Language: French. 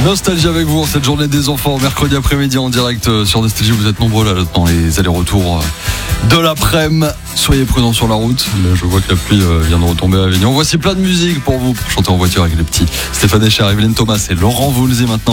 Nostalgie avec vous en cette journée des enfants, mercredi après-midi en direct sur Nostalgie. Vous êtes nombreux là dans les allers-retours de l'après-midi. Soyez prudents sur la route. Là, je vois que la pluie vient de retomber à Avignon. Voici plein de musique pour vous pour chanter en voiture avec les petits Stéphane Echer, Evelyne Thomas et Laurent Voulzy maintenant.